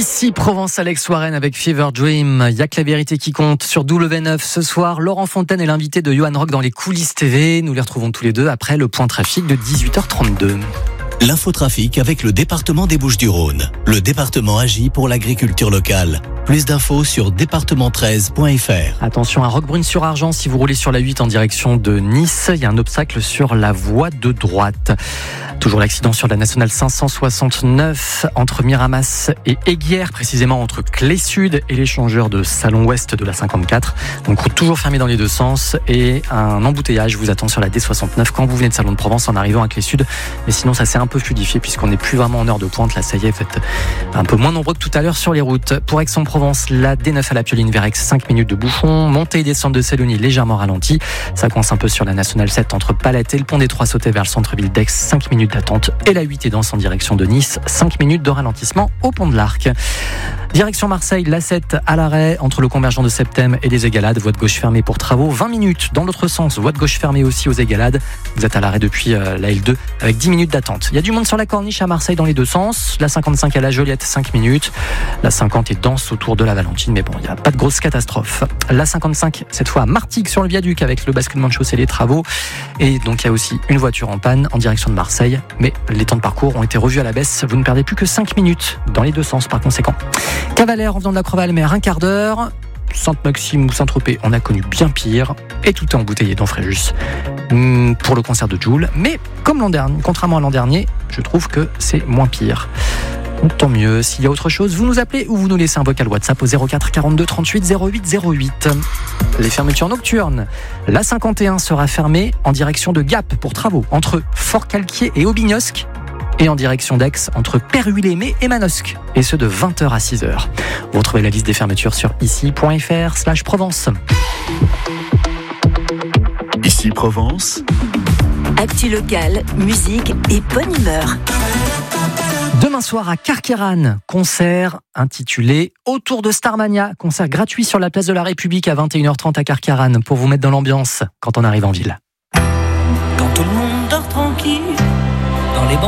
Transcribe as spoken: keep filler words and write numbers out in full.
Ici Provence, Alex Warren avec Fever Dream. Il y a que la vérité qui compte sur W neuf ce soir. Laurent Fontaine est l'invité de Johan Rock dans les coulisses T V. Nous les retrouvons tous les deux après le point trafic de dix-huit heures trente-deux. L'infotrafic avec le département des Bouches-du-Rhône. Le département agit pour l'agriculture locale. Plus d'infos sur département treize point f r. Attention à Roquebrune-sur-Argent, si vous roulez sur la huit en direction de Nice, il y a un obstacle sur la voie de droite. Toujours l'accident sur la nationale cinq cent soixante-neuf entre Miramas et Aiguière, précisément entre Clé Sud et l'échangeur de Salon Ouest de la cinquante-quatre. Donc route toujours fermée dans les deux sens et un embouteillage vous attend sur la D soixante-neuf quand vous venez de Salon de Provence en arrivant à Clé Sud. Mais sinon ça s'est un peu fluidifié puisqu'on n'est plus vraiment en heure de pointe. Là ça y est, faites un peu moins nombreux que tout à l'heure sur les routes. Pour Aix-en-Provence, la D neuf à la Pioline vers Aix, cinq minutes de bouchon. Montée et descente de Sélonie légèrement ralentie. Ça coince un peu sur la nationale sept entre Palette et le pont des Trois Sautés vers le centre-ville d'Aix, cinq minutes d'attente. Et la huit est dense en direction de Nice, cinq minutes de ralentissement au pont de l'Arc. Direction Marseille, la sept à l'arrêt entre le convergent de Septem et les Égalades. Voie de gauche fermée pour travaux, vingt minutes. Dans l'autre sens, voie de gauche fermée aussi aux Égalades. Vous êtes à l'arrêt depuis euh, la L deux avec dix minutes d'attente. Il y a du monde sur la Corniche à Marseille dans les deux sens. La cinquante-cinq à la Joliette, cinq minutes. La cinquante est dense autour de la Valentine, mais bon, il n'y a pas de grosse catastrophe. La cinquante-cinq, cette fois à Martigues sur le viaduc avec le basculement de chaussée et les travaux. Et donc il y a aussi une voiture en panne en direction de Marseille. Mais les temps de parcours ont été revus à la baisse. Vous ne perdez plus que cinq minutes dans les deux sens par conséquent. Cavalère en venant de la Creval-Mer, un quart d'heure. Sainte-Maxime ou Saint-Tropez, on a connu bien pire. Et tout est embouteillé dans Fréjus pour le concert de Jul. Mais comme l'an dernier, contrairement à l'an dernier, je trouve que c'est moins pire. Donc, tant mieux. S'il y a autre chose, vous nous appelez ou vous nous laissez un vocal WhatsApp au zéro quatre quarante-deux trente-huit zéro huit zéro huit. Les fermetures nocturnes. La cinquante et un sera fermée en direction de Gap pour travaux entre Fort-Calquier et Aubignosc. Et en direction d'Aix entre Père-Huilémé et Manosque. Et ce de vingt heures à six heures. Vous retrouvez la liste des fermetures sur ici point f r slash Provence. Ici Provence. Actu locale, musique et bonne humeur. Demain soir à Carqueiranne, concert intitulé Autour de Starmania. Concert gratuit sur la place de la République à vingt et une heures trente à Carqueiranne pour vous mettre dans l'ambiance quand on arrive en ville. Quand tout le monde dort tranquille